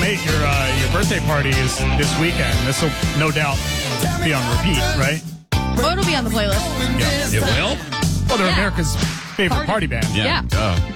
Mate, your birthday party is this weekend. This will no doubt be on repeat, right? Oh, it'll be on the playlist. Yeah. It will? Well, they're America's favorite party band. Yeah. Yeah.